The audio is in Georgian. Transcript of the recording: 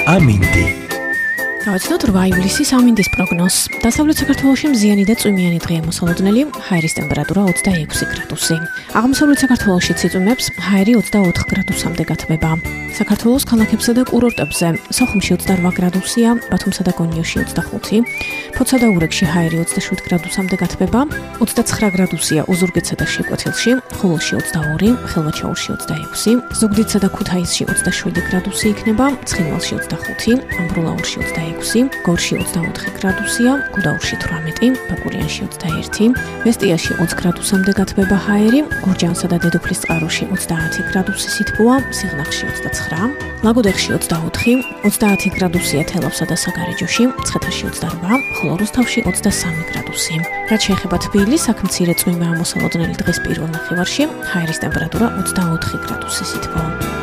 ამინდი. გავაცნოთ 8 ივლისის ამინდის პროგნოზს. დასავლეთ საქართველოში მზიანი და წვიმიანი დღეა მოსალოდნელი, ჰაერის ტემპერატურა 26 გრადუსი. აღმოსავლეთ საქართველოში ციწვიმებს ჰაერი 24 გრადუსამდე გათბება. საქართველოს ქალაქებსა და კურორტებზე სოხუმში 28 გრადუსია, ბათუმსა და გონიოში 25, ფოთსა და ურეკში ჰაერი 27 გრადუსამდე გათბება, 29 გრადუსია ოზურგეთსა და შეკვეთილში, ხულოში 22, ხელვაჩაურში 26, ზუგდიდსა და ქუთაისში 27 გრადუსი იქნება, ცხინვალში 25, ამბროლაურში 26, გორში 24 გრადუსია, გუდაურში 18, ბაკურიანში 21, ვესტიაში 20 გრადუსამდე გათბება ჰაერი, გურჯაანსა და დედოფლისწყაროში 30 გრადუსი სითბოა, სიღნაღში 29, ლაგოდეხში 24, 30 გრადუსია თელავსა და საგარეჯოში, მცხეთაში 28, ხოლო რუსთავში 23 გრადუსი. რაც შეეხება თბილისს, აქ მცირე წვიმაა მოსალოდნელი დღეს პირველ ნახევარში, ჰაერის ტემპერატურა 24 გრადუსი სითბოა.